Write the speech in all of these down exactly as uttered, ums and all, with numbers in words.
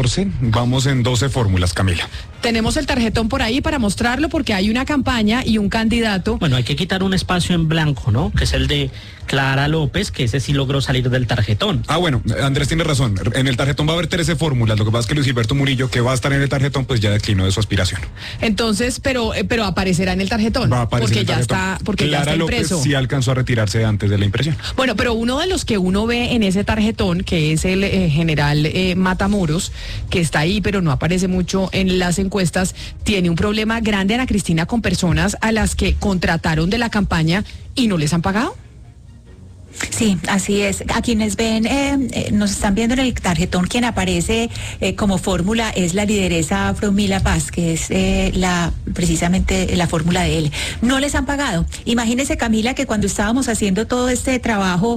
catorce, vamos en doce fórmulas, Camila. Tenemos el tarjetón por ahí para mostrarlo porque hay una campaña y un candidato. Bueno, hay que quitar un espacio en blanco, ¿no? Que es el de Clara López, que ese sí logró salir del tarjetón. Ah, bueno, Andrés tiene razón. En el tarjetón va a haber trece fórmulas. Lo que pasa es que Luis Gilberto Murillo, que va a estar en el tarjetón, pues ya declinó de su aspiración. Entonces, pero pero aparecerá en el tarjetón. Va a aparecer porque en el ya tarjetón. está, porque Clara ya está López impreso. sí alcanzó a retirarse antes de la impresión. Bueno, pero uno de los que uno ve en ese tarjetón, que es el eh, general eh, Matamoros, que está ahí, pero no aparece mucho en las encuestas, tiene un problema grande, Ana Cristina, con personas a las que contrataron de la campaña y no les han pagado. Sí, así es. A quienes ven, eh, eh, nos están viendo en el tarjetón, quien aparece eh, como fórmula es la lideresa Afro Mila Paz, que es eh, la precisamente la fórmula de él. No les han pagado. Imagínese, Camila, que cuando estábamos haciendo todo este trabajo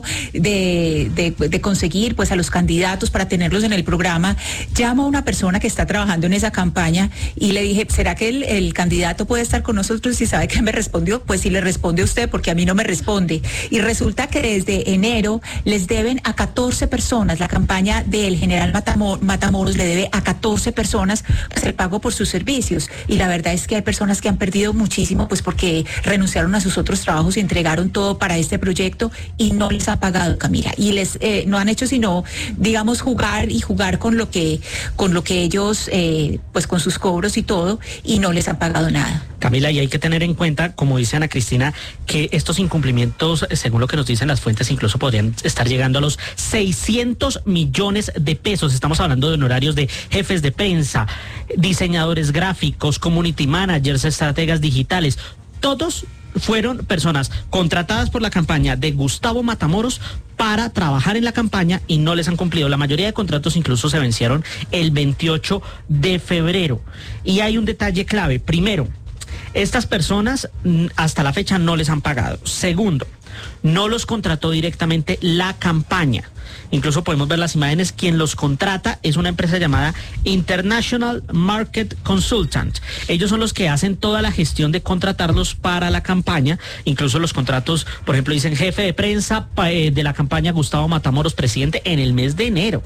de, de, de conseguir pues a los candidatos para tenerlos en el programa, llamo a una persona que está trabajando en esa campaña y le dije, ¿será que el, el candidato puede estar con nosotros? Y sabe que me respondió, pues si le responde a usted, porque a mí no me responde. Y resulta que desde de enero les deben a catorce personas, la campaña del general Matamor, Matamoros le debe a catorce personas pues, el pago por sus servicios, y la verdad es que hay personas que han perdido muchísimo pues porque renunciaron a sus otros trabajos y entregaron todo para este proyecto y no les ha pagado, Camila, y les eh, no han hecho sino digamos jugar y jugar con lo que con lo que ellos eh, pues con sus cobros y todo, y no les han pagado nada. Camila, y hay que tener en cuenta, como dice Ana Cristina, que estos incumplimientos, según lo que nos dicen las fuentes, incluso podrían estar llegando a los seiscientos millones de pesos. Estamos hablando de honorarios de jefes de prensa, diseñadores gráficos, community managers, estrategas digitales. Todos fueron personas contratadas por la campaña de Gustavo Matamoros para trabajar en la campaña y no les han cumplido. La mayoría de contratos incluso se vencieron el veintiocho de febrero. Y hay un detalle clave. Primero, estas personas hasta la fecha no les han pagado. Segundo, no los contrató directamente la campaña. Incluso podemos ver las imágenes. Quien los contrata es una empresa llamada International Market Consultant. Ellos son los que hacen toda la gestión de contratarlos para la campaña. Incluso los contratos, por ejemplo, dicen jefe de prensa de la campaña Gustavo Matamoros, presidente, en el mes de enero.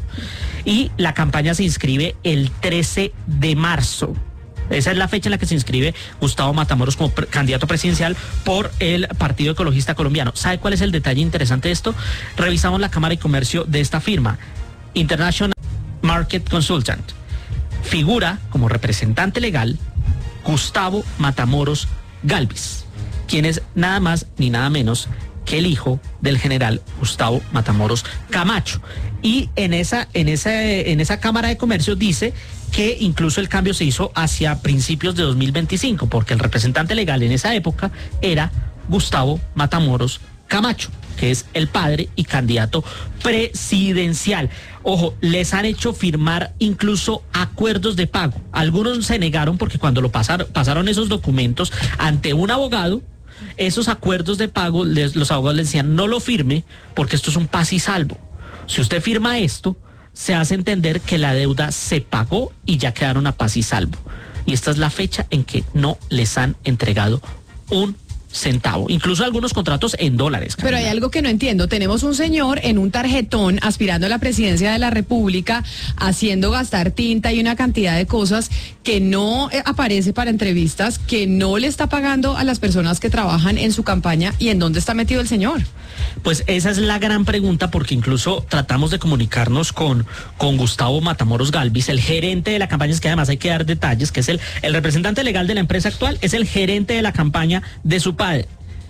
Y la campaña se inscribe el trece de marzo. Esa es la fecha en la que se inscribe Gustavo Matamoros como pre- candidato presidencial por el Partido Ecologista Colombiano. ¿Sabe cuál es el detalle interesante de esto? Revisamos la Cámara de Comercio de esta firma, International Market Consultant. Figura como representante legal Gustavo Matamoros Galvis, quien es nada más ni nada menos que el hijo del general Gustavo Matamoros Camacho. Y en esa, en esa, en esa Cámara de Comercio dice que incluso el cambio se hizo hacia principios de dos mil veinticinco, porque el representante legal en esa época era Gustavo Matamoros Camacho, que es el padre y candidato presidencial. Ojo, les han hecho firmar incluso acuerdos de pago. Algunos se negaron porque cuando lo pasaron, pasaron esos documentos ante un abogado, esos acuerdos de pago, les, los abogados les decían, no lo firme porque esto es un paz y salvo. Si usted firma esto, se hace entender que la deuda se pagó y ya quedaron a paz y salvo. Y esta es la fecha en que no les han entregado un centavo, incluso algunos contratos en dólares. Pero hay algo que no entiendo. Tenemos un señor en un tarjetón aspirando a la presidencia de la República, haciendo gastar tinta y una cantidad de cosas que no eh, aparece para entrevistas, que no le está pagando a las personas que trabajan en su campaña. ¿Y en dónde está metido el señor? Pues esa es la gran pregunta, porque incluso tratamos de comunicarnos con, con Gustavo Matamoros Galvis, el gerente de la campaña, es que además hay que dar detalles, que es el, el representante legal de la empresa actual, es el gerente de la campaña de su padre,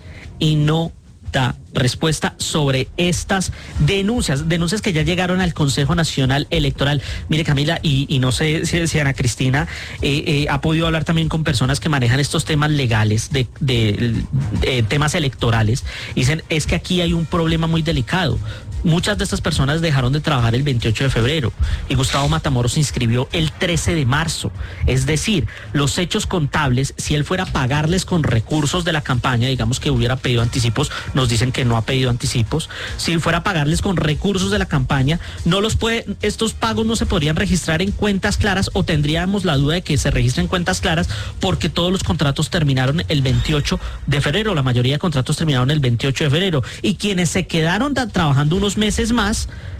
y no da respuesta sobre estas denuncias, denuncias que ya llegaron al Consejo Nacional Electoral. Mire, Camila, y, y no sé si, si Ana Cristina eh, eh, ha podido hablar también con personas que manejan estos temas legales, de, de, de temas electorales, y dicen, es que aquí hay un problema muy delicado. Muchas de estas personas dejaron de trabajar el veintiocho de febrero y Gustavo Matamoros se inscribió el trece de marzo. Es decir, los hechos contables, si él fuera a pagarles con recursos de la campaña, digamos que hubiera pedido anticipos, nos dicen que no ha pedido anticipos, si fuera a pagarles con recursos de la campaña, no los puede, estos pagos no se podrían registrar en cuentas claras, o tendríamos la duda de que se registren cuentas claras, porque todos los contratos terminaron el veintiocho de febrero, la mayoría de contratos terminaron el veintiocho de febrero, y quienes se quedaron da, trabajando unos meses más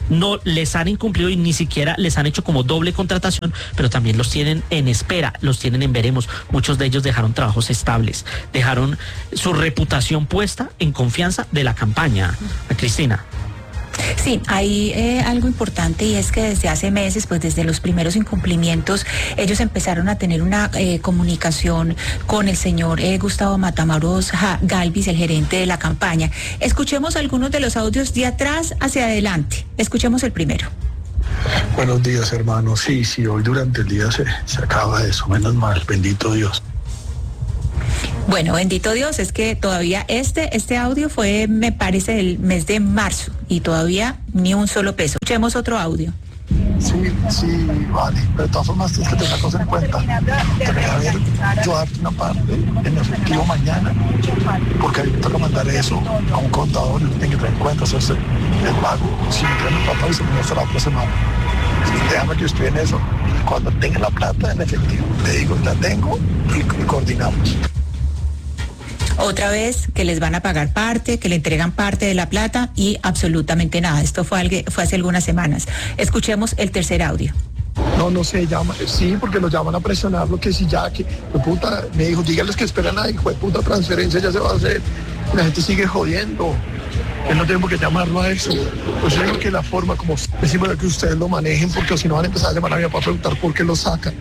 no les han incumplido y ni siquiera les han hecho como doble contratación, pero también los tienen en espera, los tienen en veremos. Muchos de ellos dejaron trabajos estables, dejaron su reputación puesta en confianza de la campaña. Cristina. Sí, hay eh, algo importante y es que desde hace meses, pues desde los primeros incumplimientos, ellos empezaron a tener una eh, comunicación con el señor eh, Gustavo Matamoros Galvis, el gerente de la campaña. Escuchemos algunos de los audios de atrás hacia adelante. Escuchemos el primero. Buenos días, hermano. Sí, sí, hoy durante el día se, se acaba eso, menos mal, bendito Dios. Bueno, bendito Dios, es que todavía este, este audio fue, me parece, del mes de marzo y todavía ni un solo peso. Escuchemos otro audio. Sí, sí, vale, pero de todas formas tienes que tener una cosa en cuenta. Debería haber yo darte una parte en efectivo mañana, porque ahí me toca mandar eso a un contador y tiene que tener en cuenta, eso es el, el pago. Si me traen el papá y se me muestra la otra semana. Déjame que yo estoy en eso. Cuando tenga la plata en efectivo, te digo, la tengo y, y coordinamos. Otra vez que les van a pagar parte, que le entregan parte de la plata y absolutamente nada. Esto fue, algo, fue hace algunas semanas. Escuchemos el tercer audio. No, no sé, llama, sí, porque lo llaman a presionarlo, que si ya, que, puta, me dijo, díganles que esperan a hijo de puta transferencia, ya se va a hacer. La gente sigue jodiendo. Él no tengo que llamarlo a eso. Pues yo digo que la forma como decimos que ustedes lo manejen, porque si no van a empezar a llamar a mi papá a preguntar por qué lo sacan.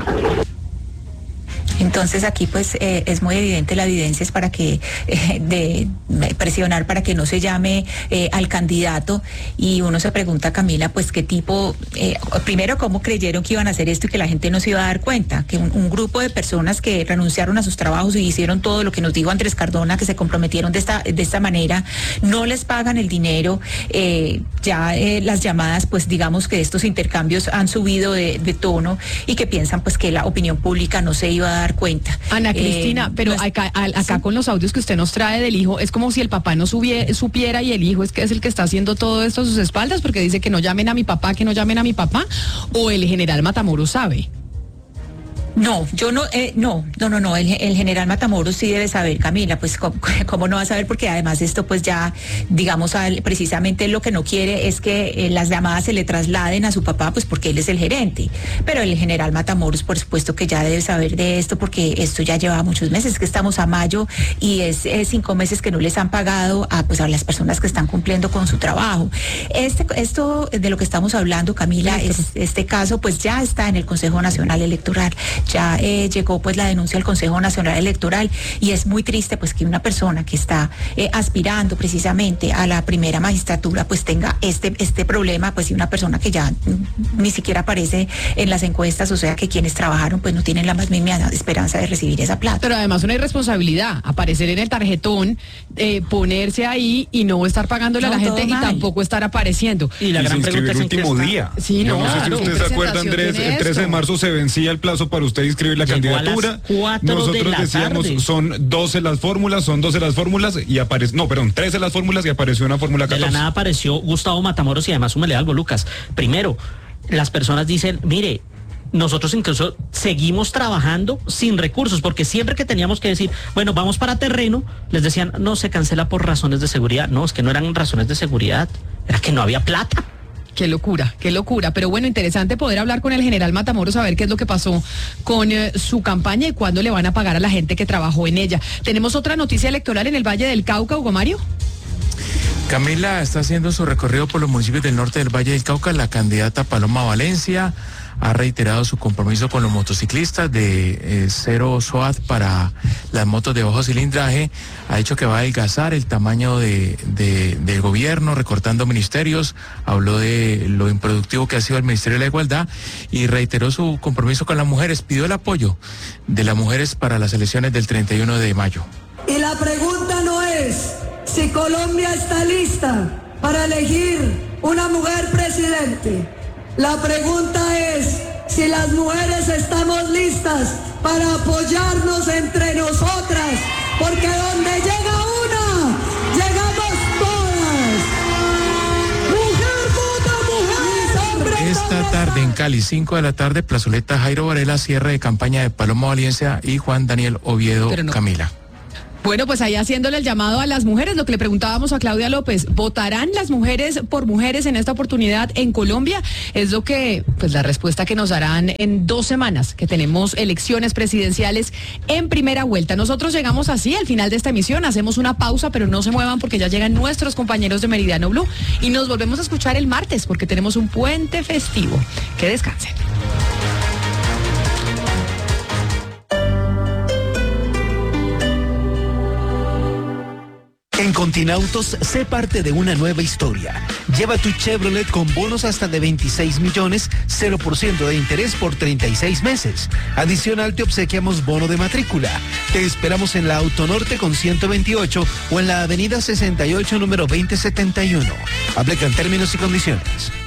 Entonces aquí pues eh, es muy evidente, la evidencia es para que eh, de, de presionar para que no se llame eh, al candidato, y uno se pregunta, Camila, pues qué tipo, eh, primero cómo creyeron que iban a hacer esto y que la gente no se iba a dar cuenta, que un, un grupo de personas que renunciaron a sus trabajos y hicieron todo lo que nos dijo Andrés Cardona, que se comprometieron de esta, de esta manera, no les pagan el dinero, eh, ya eh, las llamadas, pues digamos que estos intercambios han subido de, de tono y que piensan pues que la opinión pública no se iba a dar cuenta. Ana Cristina, eh, pero no es, acá, acá sí. Con los audios que usted nos trae del hijo, es como si el papá no subie, supiera y el hijo es que es el que está haciendo todo esto a sus espaldas, porque dice que no llamen a mi papá, que no llamen a mi papá, o el general Matamoros sabe. No, yo no, eh, no, no, no, no, el, el general Matamoros sí debe saber, Camila, pues cómo, cómo no va a saber, porque además esto pues ya, digamos, al, precisamente lo que no quiere es que eh, las llamadas se le trasladen a su papá, pues porque él es el gerente, pero el general Matamoros por supuesto que ya debe saber de esto, porque esto ya lleva muchos meses, que estamos a mayo y es, es cinco meses que no les han pagado a, pues, a las personas que están cumpliendo con su trabajo. Este, esto de lo que estamos hablando, Camila, es, este caso pues ya está en el Consejo Nacional Electoral. Ya eh, llegó pues la denuncia al Consejo Nacional Electoral y es muy triste pues que una persona que está eh, aspirando precisamente a la primera magistratura pues tenga este este problema, pues y una persona que ya mm, ni siquiera aparece en las encuestas, o sea que quienes trabajaron pues no tienen la más mínima esperanza de recibir esa plata. Pero además una irresponsabilidad, aparecer en el tarjetón, eh, ponerse ahí y no estar pagándole no, a la gente mal. Y tampoco estar apareciendo. Y la y gran pregunta es el último día. Sí, no, no sé claro, si usted se acuerda, Andrés, el trece de marzo se vencía el plazo para usted inscribir la Llegó candidatura. Nosotros de decíamos, tarde. son doce las fórmulas, son doce las fórmulas y aparece, no, perdón, trece las fórmulas y apareció una fórmula catorce. De la nada apareció Gustavo Matamoros y además súmele algo, Lucas. Primero, las personas dicen, mire, nosotros incluso seguimos trabajando sin recursos, porque siempre que teníamos que decir, bueno, vamos para terreno, les decían, no, se cancela por razones de seguridad. No, es que no eran razones de seguridad, era que no había plata. Qué locura, qué locura. Pero bueno, interesante poder hablar con el general Matamoros, a ver qué es lo que pasó con eh, su campaña y cuándo le van a pagar a la gente que trabajó en ella. Tenemos otra noticia electoral en el Valle del Cauca, Hugo Mario. Camila está haciendo su recorrido por los municipios del norte del Valle del Cauca. La candidata Paloma Valencia ha reiterado su compromiso con los motociclistas de eh, cero S O A T para las motos de bajo cilindraje. Ha dicho que va a adelgazar el tamaño de, de, del gobierno, recortando ministerios. Habló de lo improductivo que ha sido el Ministerio de la Igualdad y reiteró su compromiso con las mujeres. Pidió el apoyo de las mujeres para las elecciones del treinta y uno de mayo. Y la pregunta no es si Colombia está lista para elegir una mujer presidente. La pregunta es si las mujeres estamos listas para apoyarnos entre nosotras, porque donde llega una, llegamos todas. Mujer vota mujer, hombre. Esta tarde en Cali, cinco de la tarde, plazoleta Jairo Varela, cierre de campaña de Paloma Valencia y Juan Daniel Oviedo, no. Camila. Bueno, pues ahí haciéndole el llamado a las mujeres, lo que le preguntábamos a Claudia López, ¿votarán las mujeres por mujeres en esta oportunidad en Colombia? Es lo que, pues la respuesta que nos darán en dos semanas, que tenemos elecciones presidenciales en primera vuelta. Nosotros llegamos así al final de esta emisión, hacemos una pausa, pero no se muevan porque ya llegan nuestros compañeros de Meridiano Blue y nos volvemos a escuchar el martes porque tenemos un puente festivo. Que descansen. En Continautos, sé parte de una nueva historia. Lleva tu Chevrolet con bonos hasta de veintiséis millones, cero por ciento de interés por treinta y seis meses. Adicional, te obsequiamos bono de matrícula. Te esperamos en la Autonorte con ciento veintiocho o en la Avenida sesenta y ocho, número veinte setenta y uno. Aplican términos y condiciones.